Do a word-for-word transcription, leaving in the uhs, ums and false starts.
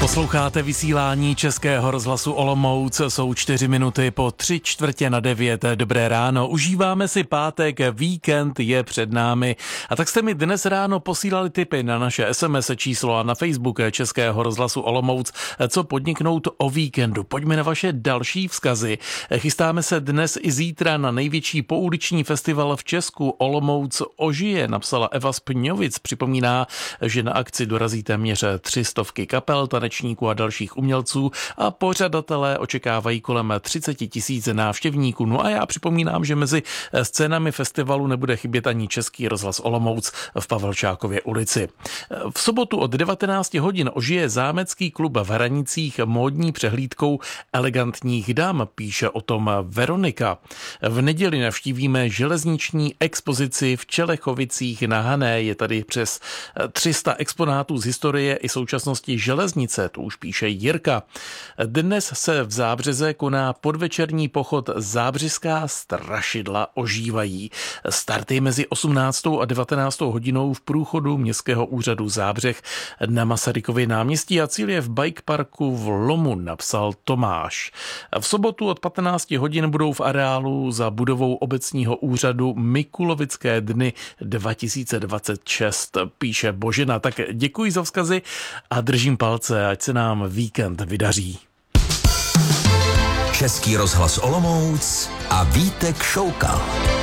Posloucháte vysílání Českého rozhlasu Olomouc, jsou čtyři minuty po tři čtvrtě na devět. Dobré ráno, užíváme si pátek, víkend je před námi. A tak jste mi dnes ráno posílali tipy na naše es em es číslo a na Facebook Českého rozhlasu Olomouc, co podniknout o víkendu. Pojďme na vaše další vzkazy. Chystáme se dnes i zítra na největší pouliční festival v Česku. Olomouc ožije, napsala Eva z Pňovic. Připomíná, že na akci dorazí téměř tři stovky kapel, tanečníků a dalších umělců a pořadatelé očekávají kolem třicet tisíc návštěvníků. No a já připomínám, že mezi scénami festivalu nebude chybět ani Český rozhlas Olomouc v Pavelčákově ulici. V sobotu od devatenáct hodin ožije zámecký klub v Hranicích módní přehlídkou elegantních dam, píše o tom Veronika. V neděli navštívíme železniční expozici v Čelechovicích na Hané. Je tady přes tři sta exponátů z historie i současnosti železnice, to už píše Jirka. Dnes se v Zábřeze koná podvečerní pochod Zábřezská strašidla ožívají. Starty mezi osmnáctou a devatenáctou hodinou v průchodu Městského úřadu Zábřeh na Masarykově náměstí a cíl je v bike parku v Lomu, napsal Tomáš. V sobotu od patnácti hodin budou v areálu za budovou obecního úřadu Mikulovické dny dva tisíce dvacet šest, píše Božena. Tak děkuji za vzkazy a držím palce, ať se nám víkend vydaří. Český rozhlas Olomouc a Vítek Šoukal.